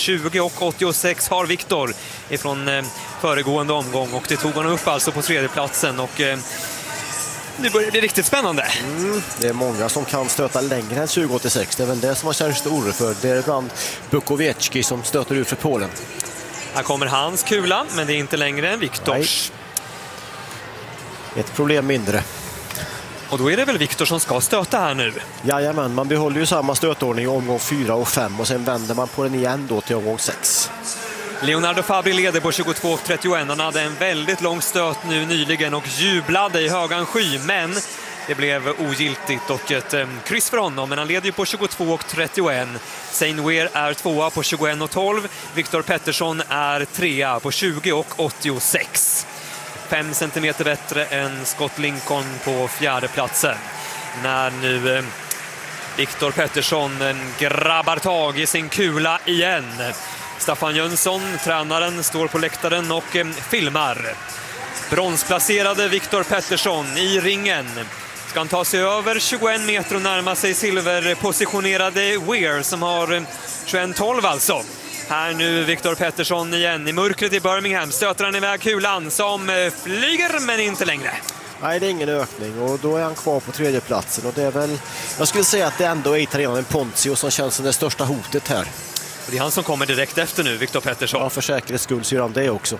20 och 86 har Viktor ifrån föregående omgång, och det tog honom upp alltså på tredjeplatsen, och nu börjar det bli riktigt spännande. Det är många som kan stöta längre än 2086. Det är väl det som man känner sig orolig för. Det är ibland Bukowiecki som stöter ut för Polen. Här kommer hans kula, men det är inte längre än Viktors. Nej. Ett problem mindre. Och då är det väl Viktor som ska stöta här nu? Jajamän, man behåller ju samma stötordning i omgång 4 och 5 och sen vänder man på den igen då till omgång 6. Leonardo Fabri leder på 22,31. Han hade en väldigt lång stöt nu nyligen och jublade i högan sky, men det blev ogiltigt och ett kryss för honom. Men han leder ju på 22,31. Zane Weir är tvåa på 21,12. Viktor Pettersson är trea på 20,86. 5 centimeter bättre än Scott Lincoln på fjärde platsen. När nu Viktor Pettersson grabbar tag i sin kula igen. Staffan Jönsson, tränaren, står på läktaren och filmar. Bronsplacerade Viktor Pettersson i ringen. Ska han ta sig över 21 meter och närma sig silverpositionerade Weir som har 21,12 alltså. Här nu Viktor Pettersson igen i mörkret i Birmingham. Stöter han iväg kulan som flyger men inte längre. Nej, det är ingen ökning och då är han kvar på tredje platsen. Och det är väl, jag skulle säga att det ändå är italienaren Ponzio som känns som det största hotet här. Och det är han som kommer direkt efter nu, Viktor Pettersson. Ja, för säkerhets skull så gör han det också.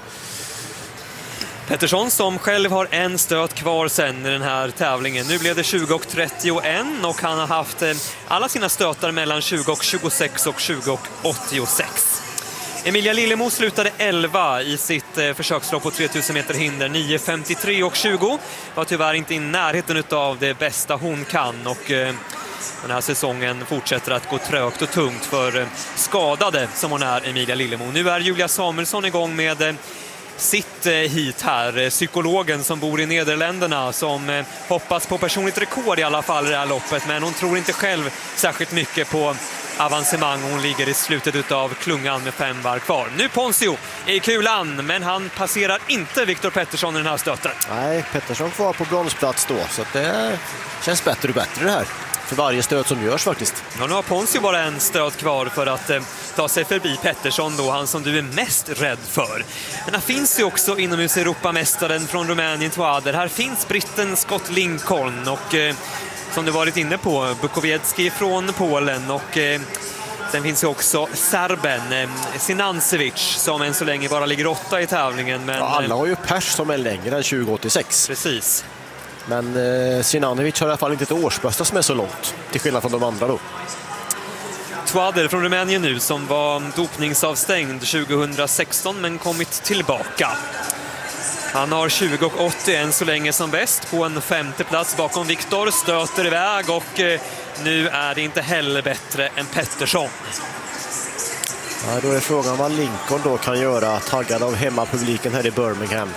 Pettersson som själv har en stöt kvar sen i den här tävlingen. Nu blev det 20,31 och han har haft alla sina stötar mellan 20,26 och 20,86. Emilia Lillemo slutade 11 i sitt försökslopp på 3000 meter hinder. 9,53 och 20. Var tyvärr inte i närheten av det bästa hon kan, och den här säsongen fortsätter att gå trögt och tungt för skadade som hon är, Emilia Lillemo. Nu är Julia Samuelsson igång med sitt hit här. Psykologen som bor i Nederländerna som hoppas på personligt rekord i alla fall i det här loppet, men hon tror inte själv särskilt mycket på avancemang. Hon ligger i slutet av klungan med 5 varv kvar. Nu Ponzio i kulan, men han passerar inte Viktor Pettersson i den här stöten. Nej, Pettersson kvar på bronsplats då, så att det känns bättre och bättre det här. För varje stöt som görs faktiskt. Ja, nu har Ponzio bara en stöt kvar för att ta sig förbi Pettersson då, han som du är mest rädd för. Men här finns ju också inomhus Europamästaren från Rumänien, Toader. Här finns britten Scott Lincoln och som du varit inne på, Bukowiecki från Polen, och sen finns ju också serben Sinancevic som än så länge bara ligger 8 i tävlingen. Men ja, alla har ju pers som är längre än 2086. Precis. Men Sinanovic har i alla fall inte ett årsbästa som är så långt, till skillnad från de andra då. Toader från Rumänien nu som var dopningsavstängd 2016 men kommit tillbaka. Han har 20,80 än så länge som bäst på en 5:e plats bakom Viktor. Stöter iväg och nu är det inte heller bättre än Pettersson. Ja, då är frågan vad Lincoln då kan göra, taggad av hemmapubliken här i Birmingham.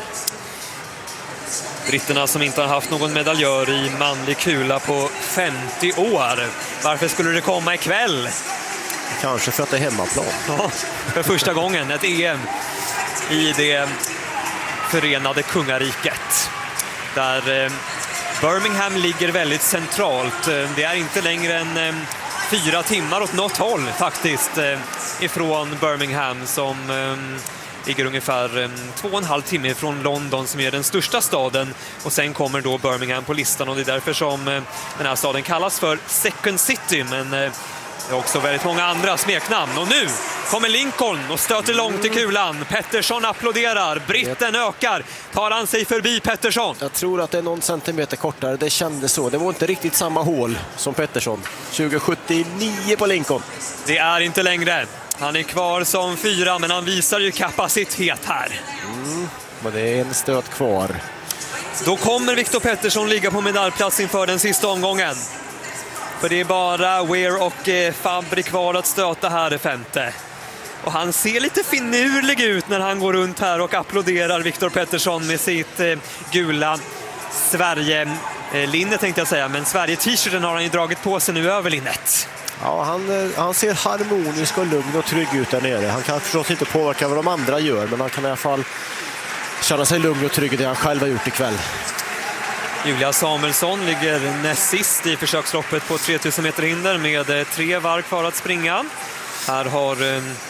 Britterna som inte har haft någon medaljör i manlig kula på 50 år. Varför skulle det komma ikväll? Kanske för att det är hemmaplan. Ja, för första gången ett EM i det förenade kungariket. Där Birmingham ligger väldigt centralt. Det är inte längre än 4 timmar åt något håll faktiskt ifrån Birmingham, som ligger ungefär 2,5 timmar från London som är den största staden, och sen kommer då Birmingham på listan, och det är därför som den här staden kallas för Second City, men det är också väldigt många andra smeknamn. Och nu kommer Lincoln och stöter långt i kulan. Pettersson applåderar, britten ökar. Tar han sig förbi Pettersson? Jag tror att det är någon centimeter kortare, det kändes så. Det var inte riktigt samma hål som Pettersson. 2079 på Lincoln. Det är inte längre. Han är kvar som 4, men han visar ju kapacitet här. Men det är en stöt kvar. Då kommer Viktor Pettersson ligga på medaljplats inför den sista omgången. För det är bara Weir och Fabri kvar att stöta här i 5:e. Och han ser lite finurlig ut när han går runt här och applåderar Viktor Pettersson med sitt gula Sverige-linne tänkte jag säga. Men Sverige-t-shirten har han ju dragit på sig nu över linnet. Ja, han ser harmonisk och lugn och trygg ut där nere. Han kan förstås inte påverka vad de andra gör, men han kan i alla fall känna sig lugn och trygg i det han själv har gjort ikväll. Julia Samuelsson ligger näst sist i försöksloppet på 3000 meter hinder med 3 varv kvar att springa. Här har